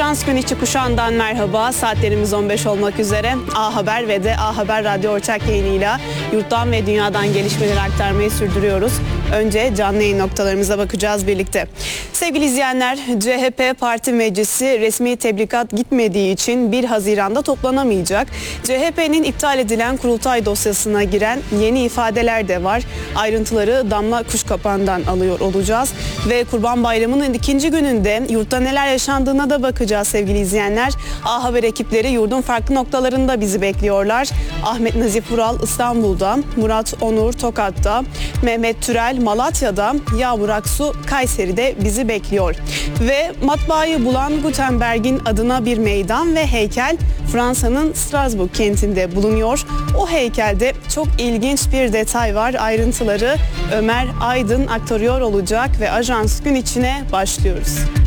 Ajans Gün İçi Kuşağı'ndan merhaba. Saatlerimiz 15 olmak üzere. A Haber ve de A Haber Radyo ortak yayınıyla yurttan ve dünyadan gelişmeleri aktarmayı sürdürüyoruz. Önce canlı yayın noktalarımıza bakacağız birlikte. Sevgili izleyenler, CHP Parti Meclisi resmi tebligat gitmediği için 1 Haziran'da toplanamayacak. CHP'nin iptal edilen kurultay dosyasına giren yeni ifadeler de var. Ayrıntıları Damla Kuşkapan'dan alıyor olacağız. Ve Kurban Bayramı'nın ikinci gününde yurtta neler yaşandığına da bakacağız sevgili izleyenler. A Haber ekipleri yurdun farklı noktalarında bizi bekliyorlar. Ahmet Nazif Vural İstanbul'da, Murat Onur Tokat'ta, Mehmet Türel Malatya'da, Yağmur Aksu Kayseri'de bizi bekliyor. Ve matbaayı bulan Gutenberg'in adına bir meydan ve heykel Fransa'nın Strasbourg kentinde bulunuyor. O heykelde çok ilginç bir detay var. Ayrıntıları Ömer Aydın aktarıyor olacak ve Ajans Gün içine başlıyoruz.